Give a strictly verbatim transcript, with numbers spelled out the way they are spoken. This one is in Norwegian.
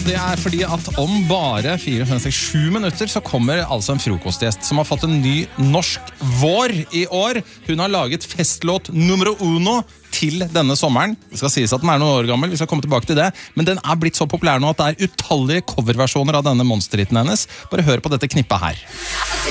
det er fordi at om bare fire, fem, seks, sju minutter så kommer altså en frokostgjest som har fått en ny norsk vår i år. Hun har laget festlåt numero uno til denne sommeren. Det skal sies at den er noen år gammel, vi skal komme tilbake til det, men den er blitt så populær nå at det er utallige coverversjoner av denne monsterhitten hennes. Bare hør på dette knippet her.